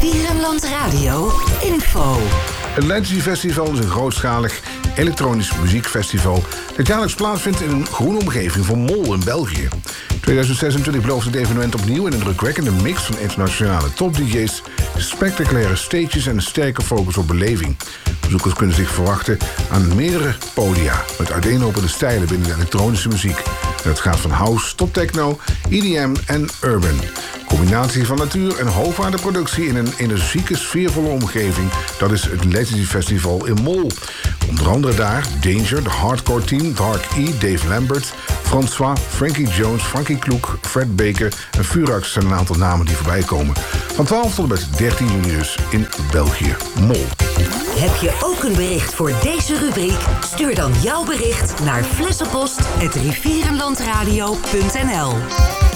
Rivierenland Radio info. Het Legacy Festival is een grootschalig elektronisch muziekfestival dat jaarlijks plaatsvindt in een groene omgeving van Mol in België. 2026 belooft het evenement opnieuw in een drukwekkende mix van internationale top-dj's, spectaculaire stages en een sterke focus op beleving. Bezoekers kunnen zich verwachten aan meerdere podia met uiteenlopende stijlen binnen de elektronische muziek. En het gaat van house tot techno, EDM en urban. Combinatie van natuur en hoogwaardeproductie in een energieke, sfeervolle omgeving. Dat is het Legacy Festival in Mol. Onder andere daar Danger, de hardcore team, Dark E, Dave Lambert, François, Frankie Jones, Frankie Kloek, Fred Baker en Furax zijn een aantal namen die voorbij komen. Van 12 tot en met 13 juni dus in België, Mol. Heb je ook een bericht voor deze rubriek? Stuur dan jouw bericht naar flessenpost@rivierenlandradio.nl.